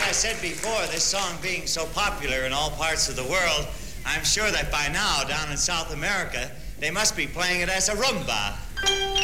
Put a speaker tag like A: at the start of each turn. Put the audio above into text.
A: I said before, this song being so popular in all parts of the world, I'm sure that by now, down in South America, they must be playing it as a rumba.